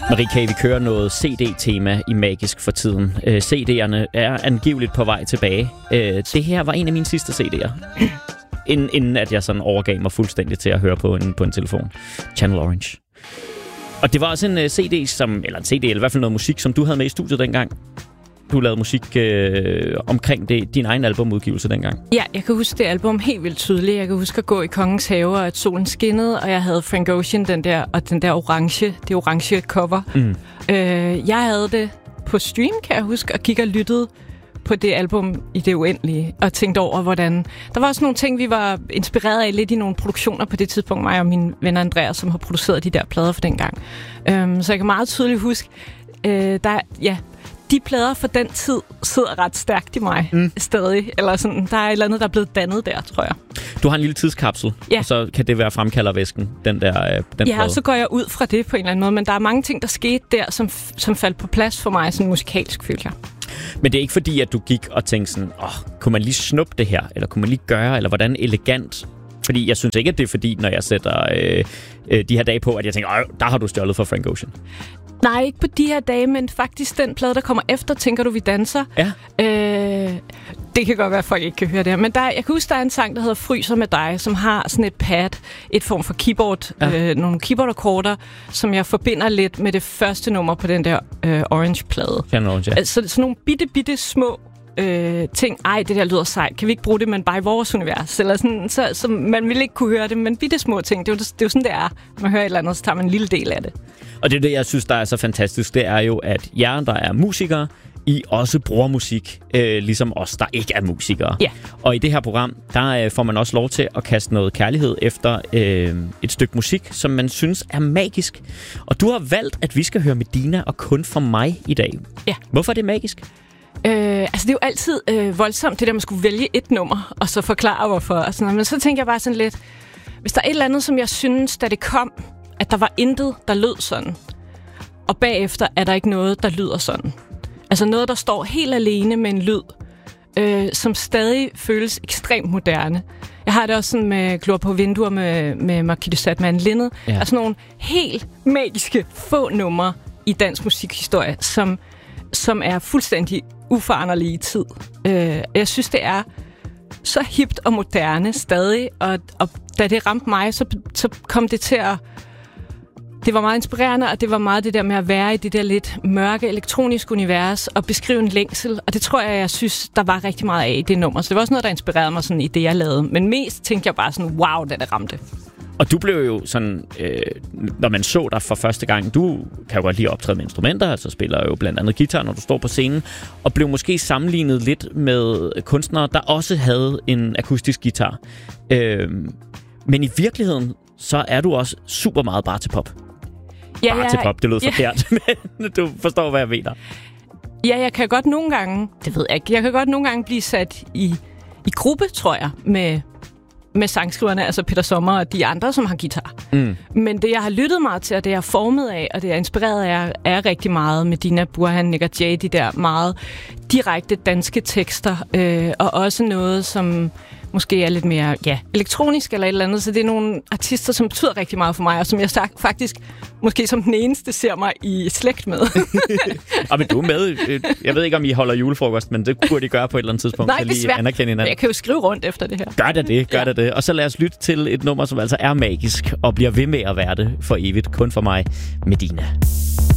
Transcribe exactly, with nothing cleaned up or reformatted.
Marie K., vi kører noget C D-tema i Magisk for tiden. Øh, C D'erne er angiveligt på vej tilbage. Øh, det her var en af mine sidste C D'er. Inden, inden at jeg sådan overgav mig fuldstændig til at høre på en, på en telefon. Channel Orange. Og det var også en uh, C D, som, eller en C D, eller i hvert fald noget musik, som du havde med i studiet dengang. Du lavede musik øh, omkring det, din egen albumudgivelse dengang. Ja, jeg kan huske det album helt vildt tydeligt. Jeg kan huske at gå i Kongens Have, og at solen skinnede, og jeg havde Frank Ocean, den der, og den der orange, det orange cover. Mm. Øh, jeg havde det på stream, kan jeg huske, og gik og lyttede på det album i det uendelige, og tænkte over, hvordan... Der var også nogle ting, vi var inspireret af lidt i nogle produktioner på det tidspunkt, mig og min ven Andreas, som har produceret de der plader for dengang. Um, så jeg kan meget tydeligt huske, øh, der, ja, de plader for den tid sidder ret stærkt i mig mm. stadig. Eller sådan, der er et eller andet, der er blevet dannet der, tror jeg. Du har en lille tidskapsel, ja. Og så kan det være fremkaldervæsken, den der øh, den Ja, plade. og så går jeg ud fra det på en eller anden måde, men der er mange ting, der skete der, som, som faldt på plads for mig, sådan musikalsk, føler jeg. Men det er ikke fordi, at du gik og tænkte sådan, åh, kunne man lige snuppe det her? Eller kunne man lige gøre? Eller hvordan elegant? Fordi jeg synes ikke, at det er fordi, når jeg sætter øh, øh, de her dage på, at jeg tænker, der har du stjålet fra Frank Ocean. Nej, ikke på de her dage, men faktisk den plade, der kommer efter, Tænker du, vi danser. Ja. Øh, det kan godt være, at folk ikke kan høre det her. Men der, jeg kan huske, der er en sang, der hedder Fryser med dig, som har sådan et pad, et form for keyboard, ja. øh, nogle keyboard-akkorder, som jeg forbinder lidt med det første nummer på den der øh, Orange-plade. Orange, ja. Altså sådan nogle bitte, bitte små øh, ting. Ej, det der lyder sejt. Kan vi ikke bruge det, men bare i vores univers? Eller sådan, så, så man ville ikke kunne høre det, men bitte små ting. Det er jo, det er jo sådan, det er. Når man hører et eller andet, så tager man en lille del af det. Og det er det, jeg synes, der er så fantastisk. Det er jo, at jer, der er musikere, I også bruger musik, øh, ligesom os, der ikke er musikere. Ja. Og i det her program, der øh, får man også lov til at kaste noget kærlighed efter øh, et stykke musik, som man synes er magisk. Og du har valgt, at vi skal høre Medina og Kun for mig i dag. Ja. Hvorfor er det magisk? Øh, altså det er jo altid øh, voldsomt, det der man skulle vælge et nummer, og så forklare hvorfor. Og sådan noget. Men så tænker jeg bare sådan lidt, hvis der er et eller andet, som jeg synes, da det kom, at der var intet, der lød sådan. Og bagefter er der ikke noget, der lyder sådan. Altså noget, der står helt alene med en lyd, øh, som stadig føles ekstremt moderne. Jeg har det også sådan med Glor på vinduer med, med Marquis de Sade Linnet. Ja. Altså nogle helt magiske få numre i dansk musikhistorie, som, som er fuldstændig uforanderlige i tid. Øh, jeg synes, det er så hipt og moderne stadig, og, og da det ramte mig, så, så kom det til at... Det var meget inspirerende, og det var meget det der med at være i det der lidt mørke elektroniske univers og beskrive en længsel. Og det tror jeg, jeg synes, der var rigtig meget af i det nummer. Så det var også noget, der inspirerede mig sådan i det, jeg lavede. Men mest tænkte jeg bare sådan, wow, da det ramte. Og du blev jo sådan, øh, når man så dig for første gang, du kan jo godt lide at optræde med instrumenter, altså spiller jo blandt andet guitar, når du står på scenen, og blev måske sammenlignet lidt med kunstnere, der også havde en akustisk guitar. Øh, men i virkeligheden, så er du også super meget bare til pop. Ja, bare ja, til pop, det lyder ja. forkert, men du forstår, hvad jeg mener. Ja, jeg kan godt nogle gange, det ved jeg ikke, jeg kan godt nogle gange blive sat i, i gruppe, tror jeg, med, med sangskriverne, altså Peter Sommer og de andre, som har guitar. Mm. Men det, jeg har lyttet meget til, og det jeg er formet af, og det jeg er inspireret af, er rigtig meget med Dina Burhan, Nick og Jay, de der meget direkte danske tekster, øh, og også noget, som måske er lidt mere ja, elektronisk eller et eller andet. Så det er nogle artister, som betyder rigtig meget for mig, og som jeg sagt, faktisk måske som den eneste ser mig i slægt med. Og men du er med. Jeg ved ikke, om I holder julefrokost, men det burde I gøre på et eller andet tidspunkt. Nej, det er svært. Anerkende hinanden. Jeg kan jo skrive rundt efter det her. Gør det det, gør ja. det det. Og så lad os lytte til et nummer, som altså er magisk og bliver ved med at være det for evigt. Kun for mig, Medina.